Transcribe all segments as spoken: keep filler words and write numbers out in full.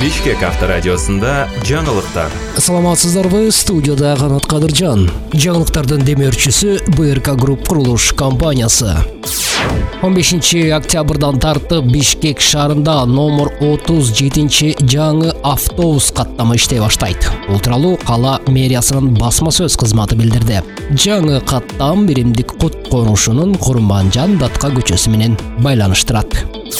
Бишкек авторадиосында жаңылыктар. Саламатсыздарбы, студияда Канат Кадыржан. Жаңылыктардын демөөрчүсү бэ эр ка Групп курулуш компаниясы. он бешинчи октябрдан тартып Бишкек шаарында номер отуз жетинчи жаңы автобус каттамы иштей баштайт. Бул тууралуу кала мэриясынын басма сөз кызматы билдирди. Жаңы каттам биримдик кут конушунун Курманжан Датка көчөсү менен байланыштырат.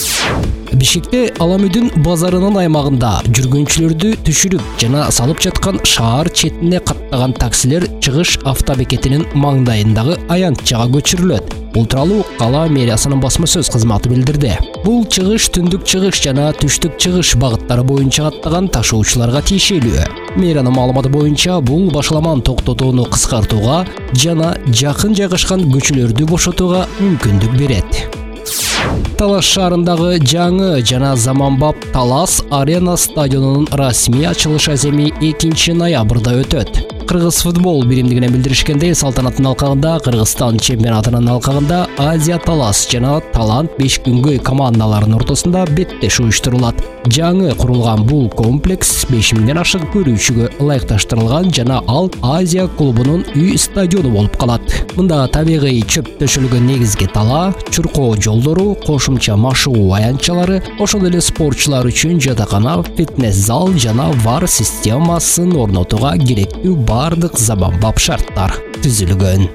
Бишкекте Аламүдүн базарынын аймагында жүргүнчүлөрдү түшүрүп жана салып жаткан шаар четине каттаган таксилер чыгыш автобекетинин маңдайындагы аянтчага көчүрүлөт. Бул тууралуу кала мэриясынын басма сөз кызматы билдирди. Бул чыгыш түндүк чыгыш жана түштүк чыгыш багыттары боюнча каттаган ташуучуларга тиешелүү. Мэриянын маалыматы боюнча бул башаламан токтотууну кыскартууга жана жакын жайгашкан көчөлөрдү бошотууга мүмкүндүк берет. Талас шаарындагы жаңы жана заманбап Талас Арена стадионунун расмий ачылыш аземи экинчи ноябрда өтөт. Кыргыз футбол биримдигине билдиришкендей, салтанаттын алкагында Кыргызстан чемпионатынын алкагында Азия Талас жана Талант беш күнгөй командаларынын ортосунда беттеш уюштурулат. Жаңы курулган бул комплекс беш миңден ашык көрүүчүгө ылайыкташтырылган жана ал Азия клубунун үй стадиону болуп калат. Мында табигый чөп төшөлгөн негизги тала, чуркоо жолдору, кошумча машыгуу аянтчалары, ошол эле спортчулар үчүн жатакана, фитнес-зал жана вар системасын орнотууга керектүү бардык заманбап шарттар түзүлгөн.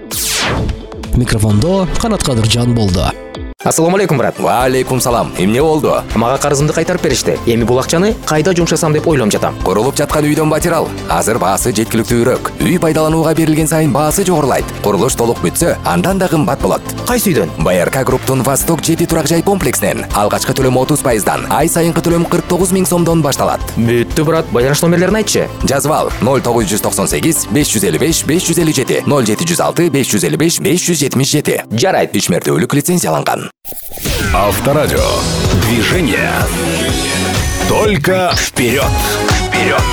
Микрофондо Канат Кадыржан болду. Ассаламу алейкум, брат. Ва алейкум салам. Эмне болду? Мага карызымды кайтарып беришти. Эми бул акчаны кайда жумшасам деп ойлонуп жатам. Курулуп жаткан үйдөн батирал. Азыр баасы жеткиликтүүрөөк. Үй пайдаланууга берилген сайын баасы жогорулайт. Курулуш толук бүтсө, андан да кымбат болот. Кайсы үйдөн? бэ эр ка Групптун Восток жети турак жай комплексинен алгачкы төлөм отуз пайыздан, ай сайынкы төлөм кырк тогуз миң сомдон башталат. Бүттү, брат. Байланыш номерлерин айтчы. Жазып ал: ноль тогуз жүз токсон сегиз беш жүз элүү беш беш жүз элүү жети, ноль жети жүз алты беш жүз элүү беш беш жүз жетимиш жети. Жарайт. Ишмердүүлүк лицензияланган. Авторадио. Движение. Только вперед. Вперед.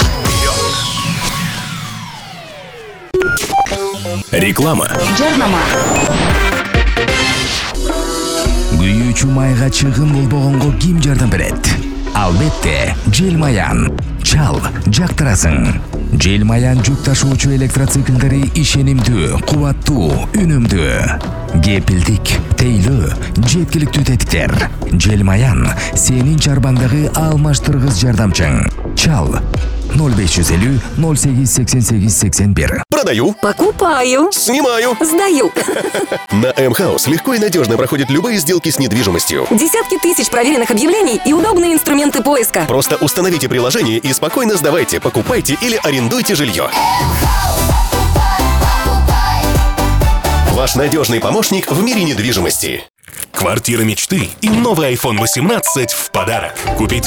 Реклама. Жарнама. Күйүүчү майга чыгым болбогонго ким жардам берет? Албетте, Желмаян. Чал, жактырасың. Желмаян жүк ташуучу электроциклдери ишенимдүү, кубаттуу, үнүмдүү. Кепилдик, тейлөө, жеткиликтүү тетиктер. Желмаян сенин чарбаңдагы алмаштыргыс жардамчың. Чал ноль беш жүз элүү ноль сегиз сексен сегиз сексен бир. Продаю. Покупаю. Снимаю. Сдаю. На М-Хаус легко и надежно проходят любые сделки с недвижимостью. Десятки тысяч проверенных объявлений и удобные инструменты поиска. Просто установите приложение и спокойно сдавайте, покупайте или арендуйте жилье. Ваш надежный помощник в мире недвижимости. Квартира мечты и новый айфон восемнадцать в подарок. Купить